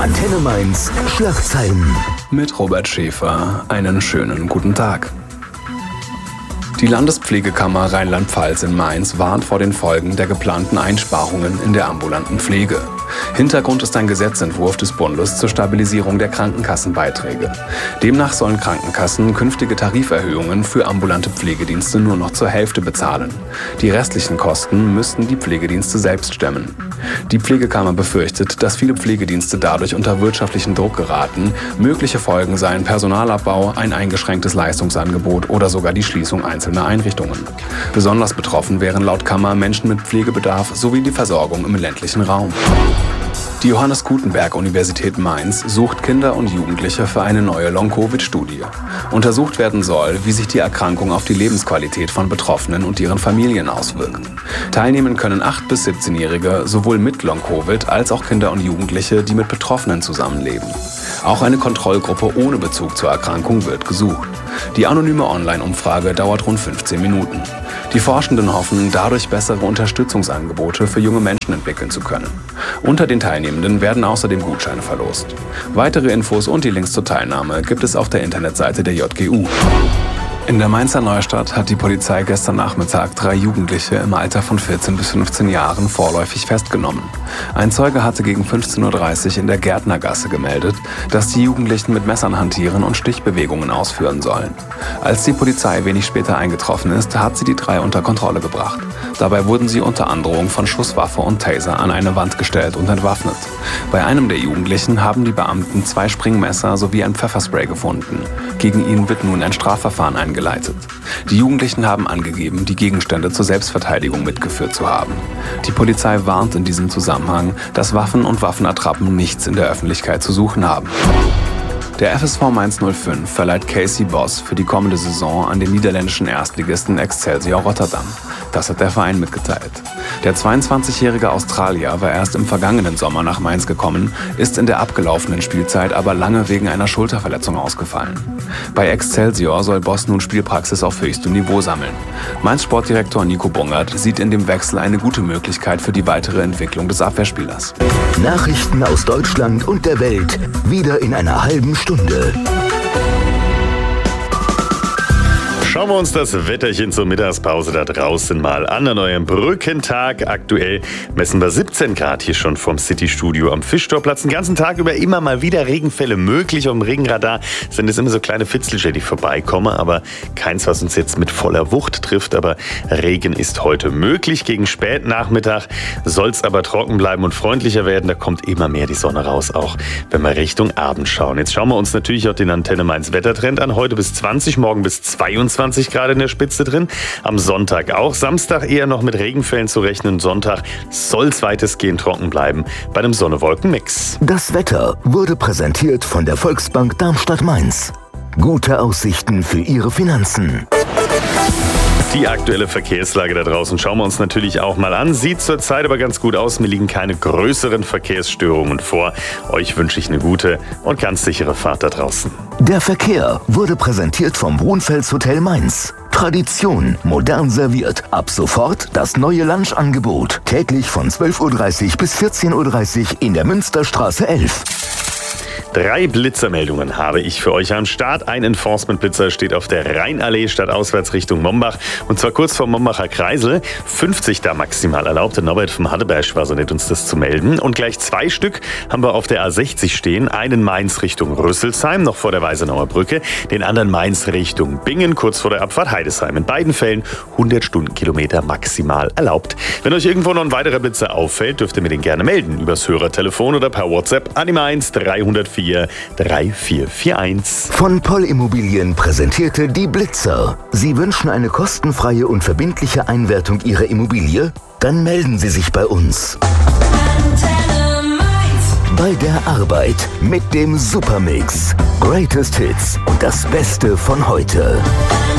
Antenne Mainz Schlagzeilen. Mit Robert Schäfer. Einen schönen guten Tag. Die Landespflegekammer Rheinland-Pfalz in Mainz warnt vor den Folgen der geplanten Einsparungen in der ambulanten Pflege. Hintergrund ist ein Gesetzentwurf des Bundes zur Stabilisierung der Krankenkassenbeiträge. Demnach sollen Krankenkassen künftige Tariferhöhungen für ambulante Pflegedienste nur noch zur Hälfte bezahlen. Die restlichen Kosten müssten die Pflegedienste selbst stemmen. Die Pflegekammer befürchtet, dass viele Pflegedienste dadurch unter wirtschaftlichen Druck geraten. Mögliche Folgen seien Personalabbau, ein eingeschränktes Leistungsangebot oder sogar die Schließung einzelner Einrichtungen. Besonders betroffen wären laut Kammer Menschen mit Pflegebedarf sowie die Versorgung im ländlichen Raum. Die Johannes Gutenberg-Universität Mainz sucht Kinder und Jugendliche für eine neue Long-Covid-Studie. Untersucht werden soll, wie sich die Erkrankung auf die Lebensqualität von Betroffenen und ihren Familien auswirkt. Teilnehmen können 8- bis 17-Jährige sowohl mit Long-Covid als auch Kinder und Jugendliche, die mit Betroffenen zusammenleben. Auch eine Kontrollgruppe ohne Bezug zur Erkrankung wird gesucht. Die anonyme Online-Umfrage dauert rund 15 Minuten. Die Forschenden hoffen, dadurch bessere Unterstützungsangebote für junge Menschen entwickeln zu können. Unter den Teilnehmenden werden außerdem Gutscheine verlost. Weitere Infos und die Links zur Teilnahme gibt es auf der Internetseite der JGU. In der Mainzer Neustadt hat die Polizei gestern Nachmittag 3 Jugendliche im Alter von 14 bis 15 Jahren vorläufig festgenommen. Ein Zeuge hatte gegen 15:30 Uhr in der Gärtnergasse gemeldet, dass die Jugendlichen mit Messern hantieren und Stichbewegungen ausführen sollen. Als die Polizei wenig später eingetroffen ist, hat sie die 3 unter Kontrolle gebracht. Dabei wurden sie unter Androhung von Schusswaffe und Taser an eine Wand gestellt und entwaffnet. Bei einem der Jugendlichen haben die Beamten 2 Springmesser sowie ein Pfefferspray gefunden. Gegen ihn wird nun ein Strafverfahren eingeleitet. Die Jugendlichen haben angegeben, die Gegenstände zur Selbstverteidigung mitgeführt zu haben. Die Polizei warnt in diesem Zusammenhang, dass Waffen und Waffenattrappen nichts in der Öffentlichkeit zu suchen haben. Der FSV Mainz 05 verleiht Casey Boss für die kommende Saison an den niederländischen Erstligisten Excelsior Rotterdam. Das hat der Verein mitgeteilt. Der 22-jährige Australier war erst im vergangenen Sommer nach Mainz gekommen, ist in der abgelaufenen Spielzeit aber lange wegen einer Schulterverletzung ausgefallen. Bei Excelsior soll Boss nun Spielpraxis auf höchstem Niveau sammeln. Mainz Sportdirektor Nico Bungert sieht in dem Wechsel eine gute Möglichkeit für die weitere Entwicklung des Abwehrspielers. Nachrichten aus Deutschland und der Welt, wieder in einer halben Stunde. Schauen wir uns das Wetterchen zur Mittagspause da draußen mal an eurem Brückentag. Aktuell messen wir 17 Grad hier schon vom City-Studio am Fischtorplatz. Den ganzen Tag über immer mal wieder Regenfälle möglich. Auf dem Regenradar sind es immer so kleine Fitzelchen, die vorbeikommen, aber keins, was uns jetzt mit voller Wucht trifft. Aber Regen ist heute möglich. Gegen Spätnachmittag soll es aber trocken bleiben und freundlicher werden. Da kommt immer mehr die Sonne raus, auch wenn wir Richtung Abend schauen. Jetzt schauen wir uns natürlich auch den Antenne Mainz Wettertrend an. Heute bis 20, morgen bis 22 Grad in der Spitze drin. Am Sonntag auch. Samstag eher noch mit Regenfällen zu rechnen. Sonntag soll es weitestgehend trocken bleiben bei einem Sonne-Wolken-Mix. Das Wetter wurde präsentiert von der Volksbank Darmstadt-Mainz. Gute Aussichten für Ihre Finanzen. Die aktuelle Verkehrslage da draußen schauen wir uns natürlich auch mal an. Sieht zurzeit aber ganz gut aus. Mir liegen keine größeren Verkehrsstörungen vor. Euch wünsche ich eine gute und ganz sichere Fahrt da draußen. Der Verkehr wurde präsentiert vom Brunfels Hotel Mainz. Tradition, modern serviert. Ab sofort das neue Lunchangebot. Täglich von 12:30 Uhr bis 14:30 Uhr in der Münsterstraße 11. 3 Blitzermeldungen habe ich für euch am Start. Ein Enforcement-Blitzer steht auf der Rheinallee stadtauswärts Richtung Mombach. Und zwar kurz vor Mombacher Kreisel. 50 da maximal erlaubt. Der Norbert vom Hadeberg war so nett, uns das zu melden. Und gleich 2 Stück haben wir auf der A60 stehen. Einen Mainz Richtung Rüsselsheim, noch vor der Weisenauer Brücke. Den anderen Mainz Richtung Bingen, kurz vor der Abfahrt Heidesheim. In beiden Fällen 100 Stundenkilometer maximal erlaubt. Wenn euch irgendwo noch ein weiterer Blitzer auffällt, dürft ihr mir den gerne melden. Übers Hörertelefon oder per WhatsApp an die Mainz 304 3441. Von Poll Immobilien präsentierte die Blitzer. Sie wünschen eine kostenfreie und verbindliche Einwertung Ihrer Immobilie? Dann melden Sie sich bei uns. Bei der Arbeit mit dem Supermix. Greatest Hits und das Beste von heute.